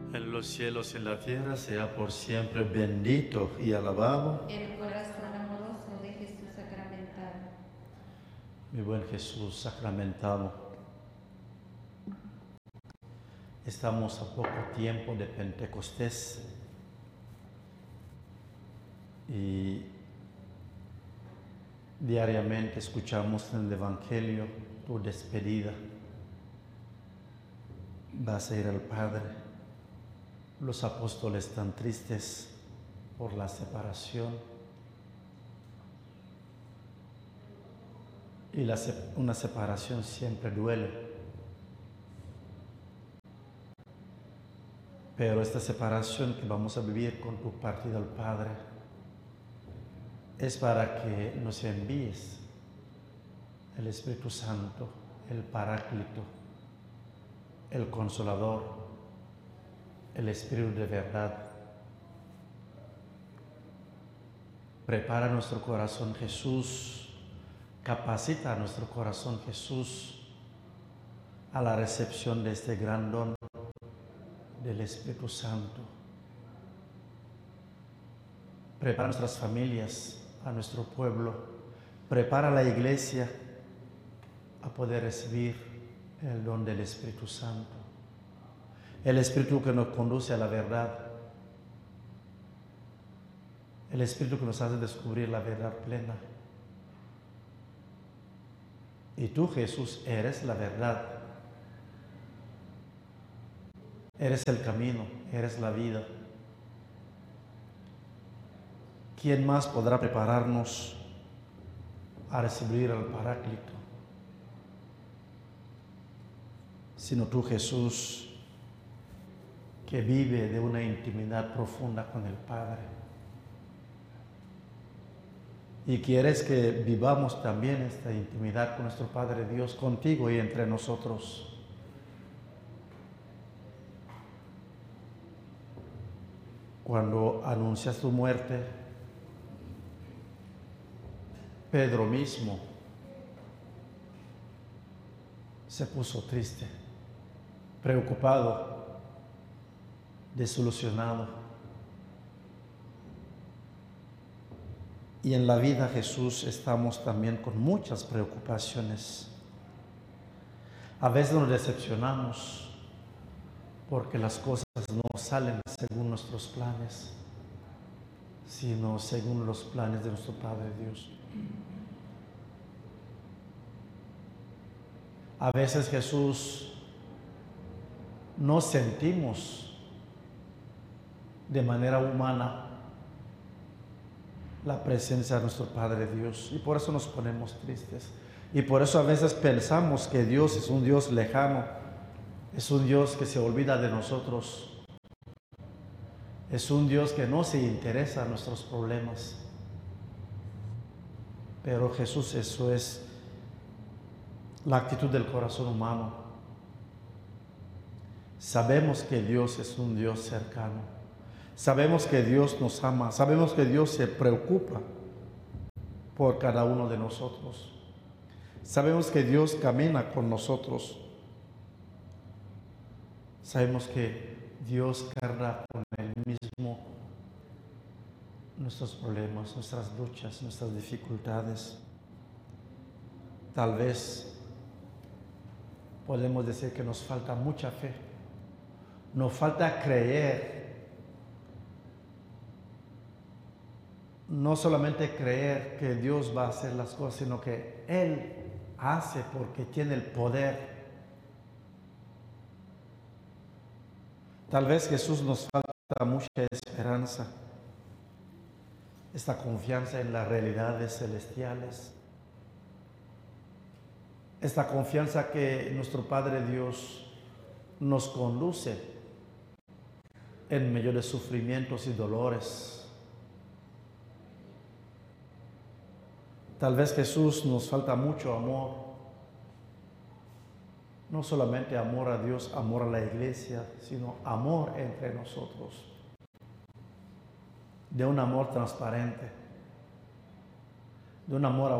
en los cielos y en la tierra, sea por siempre bendito y alabado. El corazón amoroso de Jesús sacramentado. Mi buen Jesús sacramentado, estamos a poco tiempo de Pentecostés y diariamente escuchamos en el Evangelio tu despedida. Vas a ir al Padre. Los apóstoles están tristes por la separación. Y una separación siempre duele. Pero esta separación que vamos a vivir con tu partida al Padre es para que nos envíes el Espíritu Santo, el Paráclito, el Consolador, el Espíritu de verdad. Prepara nuestro corazón, Jesús. Capacita a nuestro corazón, Jesús, a la recepción de este gran don del Espíritu Santo. Prepara a nuestras familias, a nuestro pueblo. Prepara a la iglesia a poder recibir el don del Espíritu Santo. El Espíritu que nos conduce a la verdad. El Espíritu que nos hace descubrir la verdad plena. Y tú, Jesús, eres la verdad. Eres el camino, eres la vida. ¿Quién más podrá prepararnos a recibir al Paráclito? Sino tú, Jesús, que vive de una intimidad profunda con el Padre. Y quieres que vivamos también esta intimidad con nuestro Padre Dios, contigo y entre nosotros. Cuando anuncias tu muerte, Pedro mismo se puso triste, preocupado, desilusionado. Y en la vida, Jesús, estamos también con muchas preocupaciones. A veces nos decepcionamos porque las cosas no salen según nuestros planes, sino según los planes de nuestro Padre Dios. A veces, Jesús, no sentimos de manera humana la presencia de nuestro Padre Dios, y por eso nos ponemos tristes, y por eso a veces pensamos que Dios es un Dios lejano, es un Dios que se olvida de nosotros, es un Dios que no se interesa en nuestros problemas. Pero Jesús, eso es la actitud del corazón humano. Sabemos que Dios es un Dios cercano. Sabemos que Dios nos ama, sabemos que Dios se preocupa por cada uno de nosotros. Sabemos que Dios camina con nosotros. Sabemos que Dios carga con Él mismo nuestros problemas, nuestras luchas, nuestras dificultades. Tal vez podemos decir que nos falta mucha fe. Nos falta creer. No solamente creer que Dios va a hacer las cosas, sino que Él hace porque tiene el poder. Tal vez, Jesús, nos falta mucha esperanza, esta confianza en las realidades celestiales, esta confianza que nuestro Padre Dios nos conduce en medio de sufrimientos y dolores. Tal vez, Jesús, nos falta mucho amor, no solamente amor a Dios, amor a la iglesia, sino amor entre nosotros, de un amor transparente, de un amor